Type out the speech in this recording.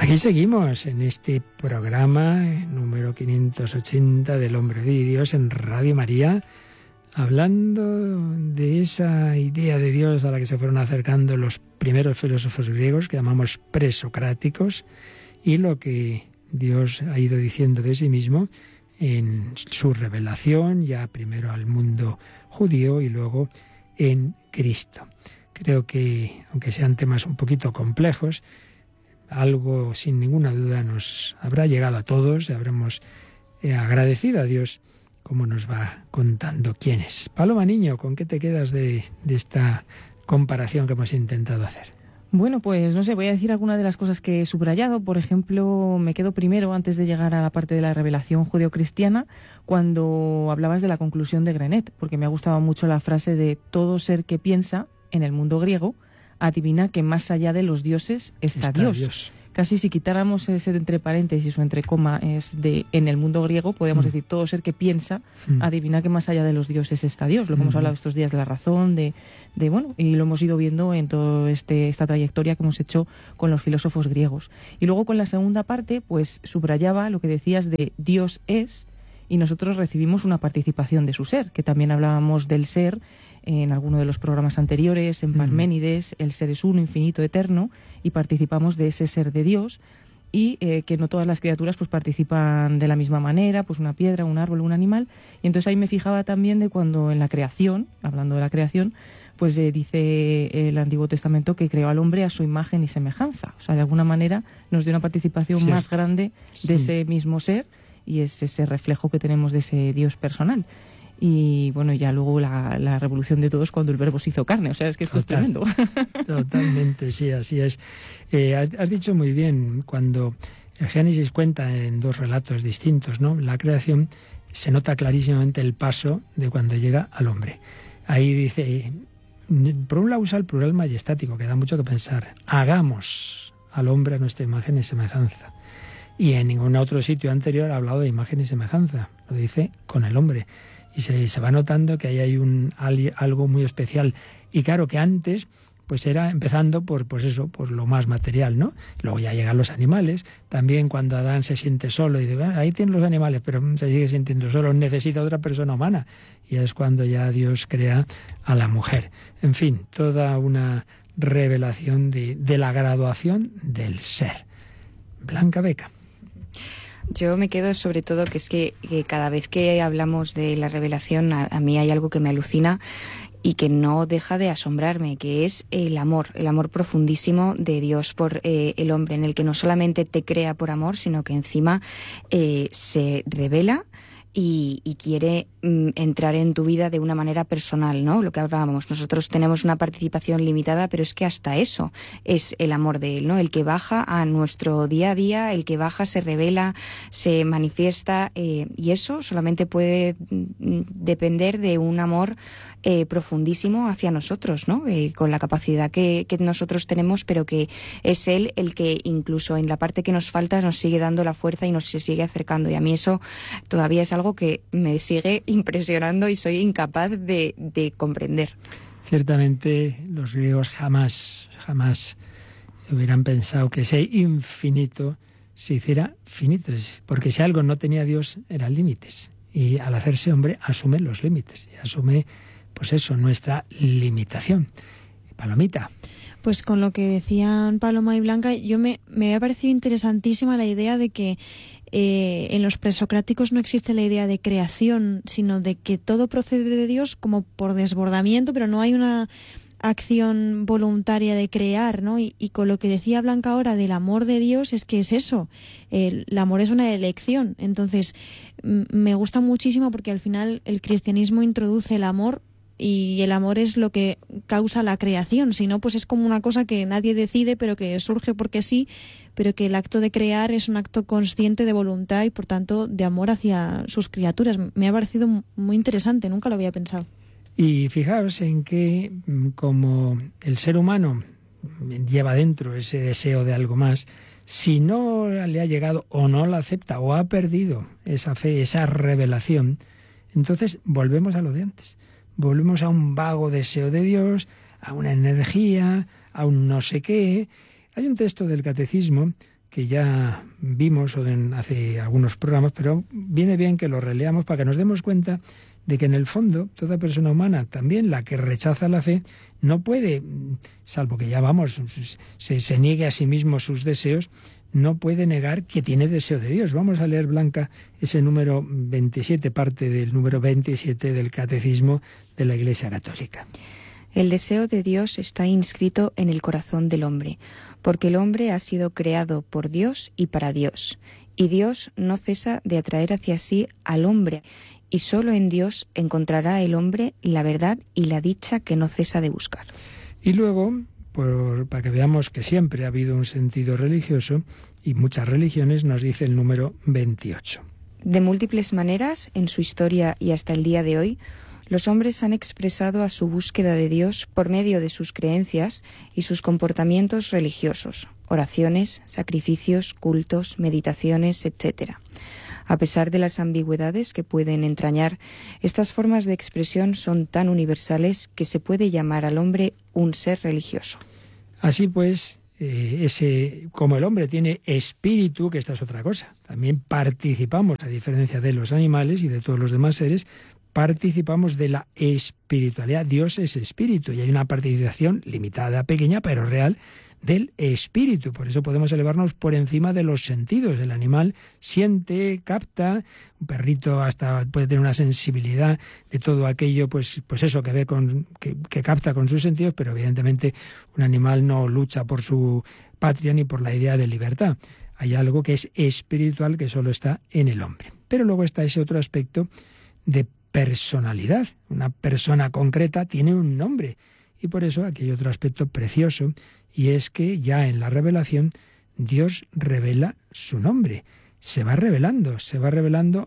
Aquí seguimos en este programa número 580 del Hombre de Dios en Radio María, hablando de esa idea de Dios a la que se fueron acercando los primeros filósofos griegos, que llamamos presocráticos, y lo que Dios ha ido diciendo de sí mismo en su revelación, ya primero al mundo judío y luego en Cristo. Creo que, aunque sean temas un poquito complejos, algo sin ninguna duda nos habrá llegado a todos y habremos agradecido a Dios como nos va contando quién es. Paloma Niño, ¿con qué te quedas de esta comparación que hemos intentado hacer? Bueno, pues no sé, voy a decir algunas de las cosas que he subrayado. Por ejemplo, me quedo primero, antes de llegar a la parte de la revelación judeocristiana, cuando hablabas de la conclusión de Grenet, porque me ha gustado mucho la frase de todo ser que piensa, en el mundo griego, adivina que más allá de los dioses está Dios. Casi si quitáramos ese entre paréntesis o entre coma es de en el mundo griego, podríamos decir todo ser que piensa, adivina que más allá de los dioses está Dios. Lo que hemos hablado estos días de la razón, de bueno, y lo hemos ido viendo en toda esta trayectoria que hemos hecho con los filósofos griegos. Y luego con la segunda parte, pues subrayaba lo que decías de Dios es, y nosotros recibimos una participación de su ser, que también hablábamos del ser en alguno de los programas anteriores, en Parménides, el ser es uno, infinito, eterno, y participamos de ese ser de Dios, y que no todas las criaturas pues participan de la misma manera, pues una piedra, un árbol, un animal. Y entonces ahí me fijaba también de cuando en la creación, hablando de la creación, pues dice el Antiguo Testamento que creó al hombre a su imagen y semejanza. O sea, de alguna manera nos dio una participación más grande de ese mismo ser, y es ese reflejo que tenemos de ese Dios personal. Y bueno, ya luego la revolución de todos cuando el Verbo se hizo carne. O sea, es que esto es tremendo. Totalmente, sí, así es. Has dicho muy bien, cuando el Génesis cuenta en dos relatos distintos, ¿no? La creación, se nota clarísimamente el paso de cuando llega al hombre. Ahí dice, por un lado usa el plural majestático, que da mucho que pensar. Hagamos al hombre a nuestra imagen y semejanza. Y en ningún otro sitio anterior ha hablado de imagen y semejanza. Lo dice con el hombre. Y se va notando que ahí hay algo muy especial. Y claro que antes pues era empezando por por lo más material, ¿no? Luego ya llegan los animales. También cuando Adán se siente solo y dice, ahí tienen los animales, pero se sigue sintiendo solo, necesita otra persona humana. Y es cuando ya Dios crea a la mujer. En fin, toda una revelación de la graduación del ser. Blanca Beca. Yo me quedo sobre todo que es que cada vez que hablamos de la revelación, a mí hay algo que me alucina y que no deja de asombrarme, que es el amor profundísimo de Dios por el hombre, en el que no solamente te crea por amor, sino que encima se revela y quiere entrar en tu vida de una manera personal, ¿no? Lo que hablábamos, nosotros tenemos una participación limitada, pero es que hasta eso es el amor de Él, ¿no? El que baja a nuestro día a día, el que baja, se revela, se manifiesta, y eso solamente puede depender de un amor profundísimo hacia nosotros, ¿no? Con la capacidad que nosotros tenemos, pero que es Él el que incluso en la parte que nos falta nos sigue dando la fuerza y nos sigue acercando. Y a mí eso todavía es algo que me sigue impresionando y soy incapaz de comprender. Ciertamente los griegos jamás hubieran pensado que ese infinito se hiciera finito, porque si algo no tenía Dios eran límites, y al hacerse hombre asume los límites y asume pues eso, nuestra limitación. Palomita. Pues con lo que decían Paloma y Blanca, me había parecido interesantísima la idea de que en los presocráticos no existe la idea de creación, sino de que todo procede de Dios como por desbordamiento, pero no hay una acción voluntaria de crear, ¿no? Y con lo que decía Blanca ahora del amor de Dios, es que es eso, el amor es una elección. Entonces, me gusta muchísimo porque al final el cristianismo introduce el amor, y el amor es lo que causa la creación. Si no, pues es como una cosa que nadie decide, pero que surge porque sí, pero que el acto de crear es un acto consciente de voluntad y, por tanto, de amor hacia sus criaturas. Me ha parecido muy interesante, nunca lo había pensado. Y fijaos en que, como el ser humano lleva dentro ese deseo de algo más, si no le ha llegado o no la acepta o ha perdido esa fe, esa revelación, entonces volvemos a lo de antes. Volvemos a un vago deseo de Dios, a una energía, a un no sé qué. Hay un texto del Catecismo que ya vimos hace algunos programas, pero viene bien que lo releamos para que nos demos cuenta de que en el fondo toda persona humana, también la que rechaza la fe, no puede, salvo que ya se niegue a sí mismo sus deseos, no puede negar que tiene deseo de Dios. Vamos a leer, Blanca, ese número 27, parte del número 27 del Catecismo de la Iglesia Católica. El deseo de Dios está inscrito en el corazón del hombre, porque el hombre ha sido creado por Dios y para Dios, y Dios no cesa de atraer hacia sí al hombre, y solo en Dios encontrará el hombre la verdad y la dicha que no cesa de buscar. Y luego, para que veamos que siempre ha habido un sentido religioso, y muchas religiones, nos dice el número 28. De múltiples maneras, en su historia y hasta el día de hoy, los hombres han expresado a su búsqueda de Dios por medio de sus creencias y sus comportamientos religiosos, oraciones, sacrificios, cultos, meditaciones, etc. A pesar de las ambigüedades que pueden entrañar, estas formas de expresión son tan universales que se puede llamar al hombre un ser religioso. Así pues, como el hombre tiene espíritu, que esta es otra cosa, también participamos, a diferencia de los animales y de todos los demás seres, participamos de la espiritualidad. Dios es espíritu y hay una participación limitada, pequeña, pero real, del espíritu. Por eso podemos elevarnos por encima de los sentidos. El animal siente, capta, un perrito hasta puede tener una sensibilidad de todo aquello, pues eso que ve, que capta con sus sentidos, pero evidentemente un animal no lucha por su patria ni por la idea de libertad. Hay algo que es espiritual que solo está en el hombre. Pero luego está ese otro aspecto de personalidad. Una persona concreta tiene un nombre. Y por eso aquí hay otro aspecto precioso, y es que ya en la revelación Dios revela su nombre. Se va revelando